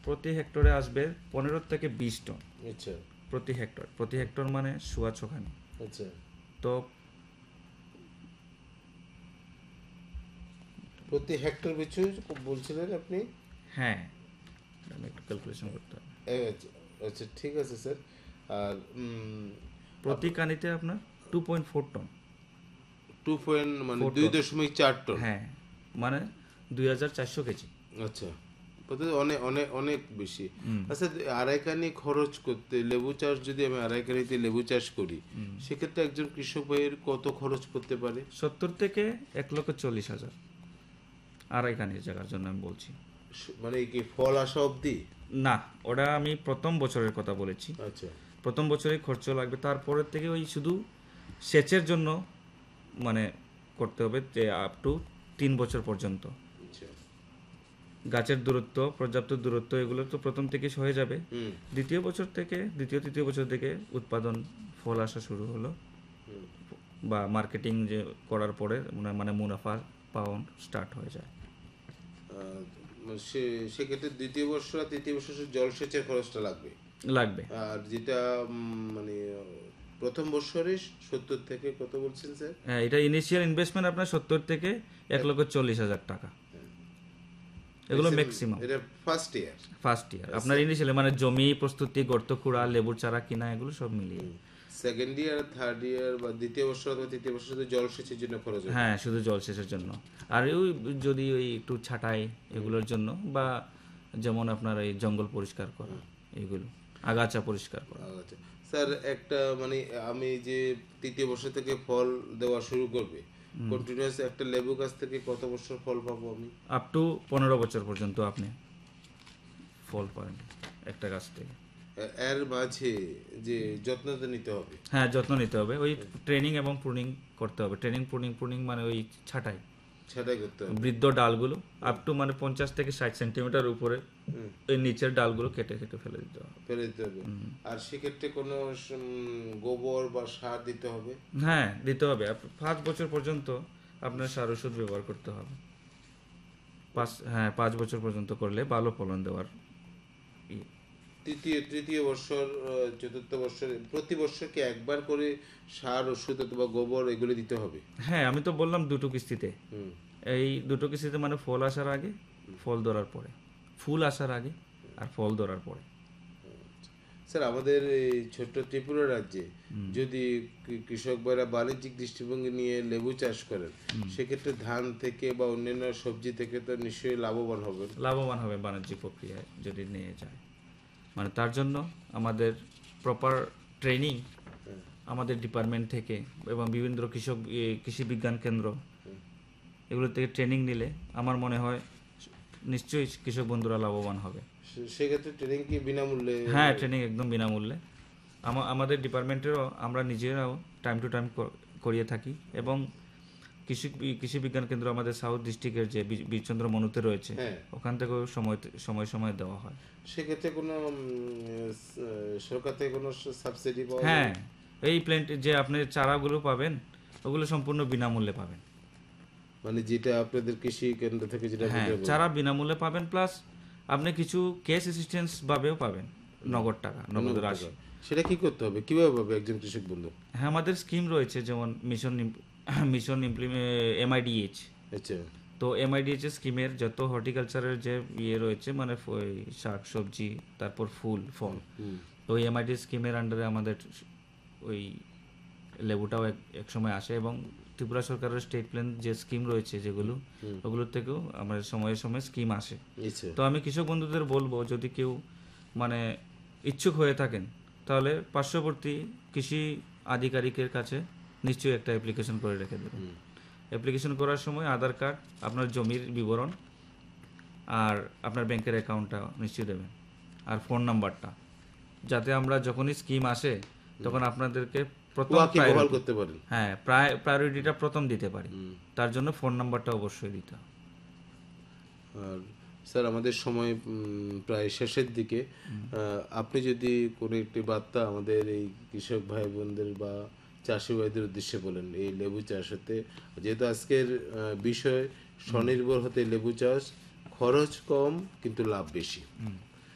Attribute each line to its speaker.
Speaker 1: প্রতি হেক্টরে আসবে 15 থেকে 20 টন
Speaker 2: আচ্ছা
Speaker 1: প্রতি হেক্টর মানে সোয়া ছখানি।
Speaker 2: আচ্ছা,
Speaker 1: তো
Speaker 2: প্রতি হেক্টর পিছু বলছিলেন আপনি?
Speaker 1: হ্যাঁ, আমি একটু ক্যালকুলেশন করতে হবে।
Speaker 2: আচ্ছা আচ্ছা, ঠিক আছে স্যার। আর
Speaker 1: প্রতি কানিতে আপনার 2.4 টন।
Speaker 2: 2 মানে
Speaker 1: 4 টন,
Speaker 2: 2.4 টন।
Speaker 1: হ্যাঁ, মানে 2400 কেজি।
Speaker 2: আচ্ছা, ওটা অনেক অনেক অনেক বেশি। আচ্ছা, আড়াইকানি খরচ করতে লেবু চাষ, যদি আমি আড়াইকানিতে লেবু চাষ করি, সেক্ষেত্রে একজন কৃষক ভাইয়ের কত খরচ করতে পারে?
Speaker 1: 70 থেকে 1,40,000 আড়াই কানির জায়গার জন্য আমি বলছি।
Speaker 2: মানে কি ফল আসা অবধি?
Speaker 1: না, ওটা আমি প্রথম বছরের কথা বলেছি।
Speaker 2: আচ্ছা
Speaker 1: প্রথম বছরেই খরচ লাগবে, তারপরের থেকে ওই শুধু সেচের জন্য মানে করতে হবে যে আপ টু 3 বছর পর্যন্ত।
Speaker 2: আচ্ছা।
Speaker 1: গাছের দূরত্ব, পর্যাপ্ত দূরত্ব, এগুলো তো প্রথম থেকে হয়ে যাবে। দ্বিতীয় তৃতীয় বছর থেকে উৎপাদন, ফল আসা শুরু হলো, বা মার্কেটিং যে করার পরে মানে মুনাফা পাওয়া স্টার্ট হয়ে যায়।
Speaker 2: সেক্ষেত্রে দ্বিতীয় বর্ষ আর তৃতীয় বর্ষ জলসেচের খরচটা লাগবে। আর যেটা মানে প্রথম বছরে 70 থেকে কত বলছেন স্যার?
Speaker 1: হ্যাঁ, এটা ইনিশিয়াল ইনভেস্টমেন্ট আপনার 70 থেকে 1,40,000 টাকা, এগুলো ম্যাক্সিমাম।
Speaker 2: এটা ফার্স্ট ইয়ার
Speaker 1: আপনার ইনিশিয়ালি মানে জমি প্রস্তুতি, গর্ত খুঁড়া, লেবুর চারা কিনা, এগুলো সব মিলিয়ে।
Speaker 2: সেকেন্ড ইয়ার, থার্ড ইয়ার বা দ্বিতীয় বর্ষ অথবা তৃতীয় বর্ষ শুধু জলসেচের জন্য খরচ হবে।
Speaker 1: হ্যাঁ, শুধু জলসেচের জন্য। আর ওই যদি ওই একটু ছাঁটাই এগুলোর জন্য, বা যেমন আপনার এই জঙ্গল পরিষ্কার করা, এগুলো আগাছা পরিষ্কার করা।
Speaker 2: আচ্ছা স্যার, একটা মানে আমি যে তৃতীয় বর্ষ থেকে ফল দেওয়া শুরু করবে, কন্টিনিউয়াস একটা লেবু গাছ থেকে কত বছর ফল পাবো আমি?
Speaker 1: আপ টু 15 বছর পর্যন্ত আপনি ফল পাবেন একটা গাছ থেকে।
Speaker 2: এর মাঝে যে যত্ন তো নিতে হবে।
Speaker 1: হ্যাঁ, যত্ন নিতে হবে, ওই ট্রেনিং এবং প্রুনিং করতে হবে। প্রুনিং মানে ওই ছাঁটাই
Speaker 2: করতে হবে।
Speaker 1: বৃদ্ধ ডালগুলো আপ টু মানে 50 থেকে 60 সেন্টিমিটার উপরে ওই নিচের ডালগুলো কেটে ফেলে দিতে হবে।
Speaker 2: আর সেক্ষেত্রে কোনো গোবর বা সার দিতে হবে?
Speaker 1: হ্যাঁ, দিতে হবে। 5 বছর পর্যন্ত আপনার সার ওষুধ ব্যবহার করতে হবে। 5 বছর পর্যন্ত করলে ভালো ফলন দেওয়ার।
Speaker 2: তৃতীয় বছর, চতুর্থ বছর, প্রতি বছর কি একবার করে সার ওষুধ অথবা গোবর এগুলো দিতে হবে?
Speaker 1: হ্যাঁ, আমি তো বললাম দুটো কিস্তিতে। এই দুটো কিস্তিতে মানে ফল আসার আগে, ফল ধরার পরে, ফুল আসার আগে আর ফল ধরার পরে।
Speaker 2: স্যার, আমাদের এই ছোট্ট ত্রিপুরা রাজ্যে যদি কৃষক ভাইরা বাণিজ্যিক দৃষ্টিভঙ্গি নিয়ে লেবু চাষ করেন, সেক্ষেত্রে ধান থেকে বা অন্যান্য সবজি থেকে তো নিশ্চয়ই লাভবান হবে
Speaker 1: বাণিজ্যিক প্রক্রিয়ায় যদি নিয়ে যায়। মানে তার জন্য আমাদের প্রপার ট্রেনিং আমাদের ডিপার্টমেন্ট থেকে এবং বিভিন্ন কৃষি বিজ্ঞান কেন্দ্র, এগুলো থেকে ট্রেনিং নিলে আমার মনে হয় নিশ্চয়ই কৃষক বন্ধুরা লাভবান হবে।
Speaker 2: সেক্ষেত্রে ট্রেনিং কি বিনামূল্যে?
Speaker 1: হ্যাঁ, ট্রেনিং একদম বিনামূল্যে। আমাদের ডিপার্টমেন্টেরও আমরা নিজেরাও টাইম টু টাইম করিয়ে থাকি, এবং কৃষি বিজ্ঞান কেন্দ্র আমাদের সাউথ ডিস্ট্রিক্টের যে বীরচন্দ্র মনুতে রয়েছে, ওখান থেকেও সময় দেওয়া হয়।
Speaker 2: সেক্ষেত্রে কোনো সরকার থেকে কোনো সাবসিডি পাওয়া?
Speaker 1: হ্যাঁ, এই প্ল্যান্ট যে আপনি চারাগুলো পাবেন, ওগুলো সম্পূর্ণ বিনামূল্যে পাবেন।
Speaker 2: মানে যেটা আপনাদের কৃষি কেন্দ্র থেকে যেটা,
Speaker 1: হ্যাঁ, চারা বিনামূল্যে পাবেন, প্লাস আপনি কিছু ক্যাশ অ্যাসিস্ট্যান্স ভাবেও পাবেন, নগদ রাশি।
Speaker 2: সেটা কি করতে হবে, কিভাবে পাবে একজন কৃষক বন্ধু?
Speaker 1: হ্যাঁ, আমাদের স্কিম রয়েছে, যেমন মিশন MIDH।
Speaker 2: আচ্ছা,
Speaker 1: তো MIDH স্কিমের যত হর্টিকালচারের যে রয়েছে, মানে শাক সবজি, তারপর ফুল ফল, তো ওই MIDH স্কিমের আন্ডারে আমাদের ওই লেবুটাও এক সময় আসে, এবং ত্রিপুরা সরকারের স্টেট প্ল্যান যে স্কিম রয়েছে যেগুলো, ওগুলোর থেকেও আমাদের সময়ে স্কিম আসে। তো আমি কৃষক বন্ধুদের বলবো, যদি কেউ মানে ইচ্ছুক হয়ে থাকেন, তাহলে পার্শ্ববর্তী কৃষি আধিকারিকের কাছে নিশ্চয়ই একটা অ্যাপ্লিকেশন করে রেখে দেবেন। অ্যাপ্লিকেশন করার সময় আধার কার্ড, আপনার জমির বিবরণ, আর আপনার ব্যাংকের অ্যাকাউন্টটা নিশ্চয়ই দেবেন, আর ফোন নাম্বারটা, যাতে আমরা যখনই স্কিম আসে তখন আপনাদেরকে প্রায়োরিটিটা প্রথম দিতে পারি। তার জন্য ফোন নাম্বারটা অবশ্যই দিতে হবে।
Speaker 2: আর স্যার, আমাদের সময় প্রায় শেষের দিকে, আপনি যদি কোনো একটি বার্তা আমাদের এই কৃষক ভাই বোনদের বা চাষি ভাইদের উদ্দেশ্যে বলেন, এই লেবু চাষ হতে, যেহেতু আজকের বিষয় স্বনির্ভর হতে লেবু চাষ, খরচ কম কিন্তু লাভ বেশি,